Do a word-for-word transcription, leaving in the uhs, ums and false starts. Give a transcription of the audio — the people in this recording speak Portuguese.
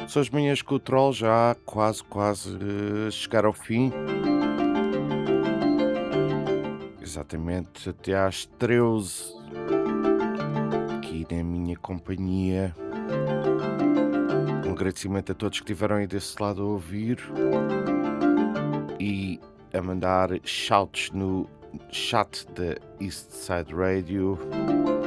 São as manhãs com o Troll já quase, quase eh, chegar ao fim. Exatamente até às treze, aqui na minha companhia. Um agradecimento a todos que estiveram aí desse lado a ouvir e a mandar shouts no chat da East Side Radio.